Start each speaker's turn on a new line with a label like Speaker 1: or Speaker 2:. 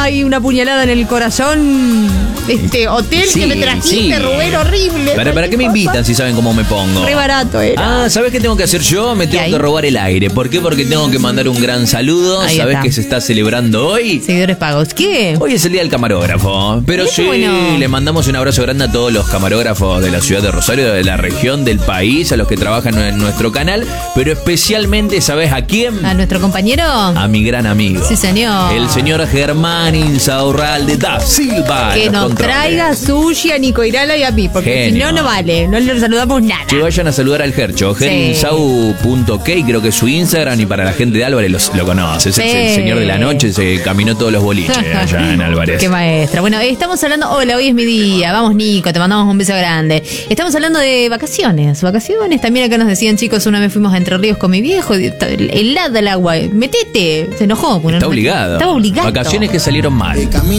Speaker 1: Ay, una puñalada en el corazón. Este hotel que me trajiste, Rubén, horrible.
Speaker 2: ¿Para qué me invitan si saben cómo me pongo?
Speaker 1: Re barato era.
Speaker 2: ¿Sabes qué tengo que hacer yo? Me tengo que robar el aire. ¿Por qué? Porque tengo que mandar un gran saludo.
Speaker 1: Ahí
Speaker 2: ¿Sabes
Speaker 1: está.
Speaker 2: qué se está celebrando hoy?
Speaker 1: Seguidores pagos. ¿Qué?
Speaker 2: Hoy es el día del camarógrafo. Pero
Speaker 1: Mirá
Speaker 2: sí,
Speaker 1: qué bueno.
Speaker 2: le mandamos un abrazo grande a todos los camarógrafos de la ciudad de Rosario, de la región, del país, a los que trabajan en nuestro canal. Pero especialmente, ¿sabes a quién?
Speaker 1: ¿A nuestro compañero?
Speaker 2: A mi gran amigo.
Speaker 1: Sí, señor.
Speaker 2: El señor Germán Insaurralde da Silva.
Speaker 1: Que
Speaker 2: en los
Speaker 1: nos
Speaker 2: controles.
Speaker 1: traiga sushi a Nico Irala y a mí, porque
Speaker 2: Genio.
Speaker 1: si no, no vale. No le saludamos nada.
Speaker 2: Que vayan a saludar al Gercho. Gerinsau.k, creo que es su Instagram, y para la gente de Álvarez lo conoce. Es el señor de la noche, se caminó todos los boliches allá en Álvarez.
Speaker 1: Qué maestra. Bueno, estamos hablando. Hola, hoy es mi día. Vamos, Nico, te mandamos un beso grande. Estamos hablando de vacaciones. Vacaciones. También acá nos decían, chicos, una vez fuimos a Entre Ríos con mi viejo. Helada el agua. Metete. Se enojó.
Speaker 2: Está obligado.
Speaker 1: Estaba obligado.
Speaker 2: Vacaciones que salieron mal.